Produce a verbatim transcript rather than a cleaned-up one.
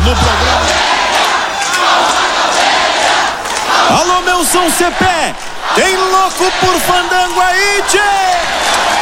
no programa. Alô, meu São Cepé, tem louco por fandango aí, tchê!